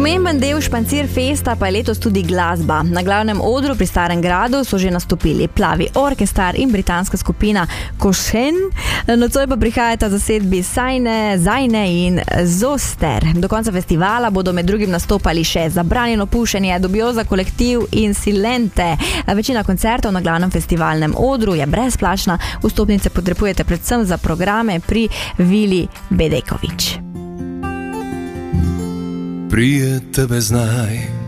Pomemben del Špancir Festa pa je letos tudi glasba. Na glavnem odru pri Starem gradu so že nastopili Plavi orkestar in britanska skupina Košen. Nocoj pa prihajata zasedbi Sajne, Zajne in Zoster. Do konca festivala bodo med drugim nastopali še Zabranjeno pušenje, Dubioza kolektiv in Silente. Večina koncertov na glavnem festivalnem odru je brezplačna. Vstopnice potrebujete predvsem za programe pri Vili Bedeković. Prije tebe znaj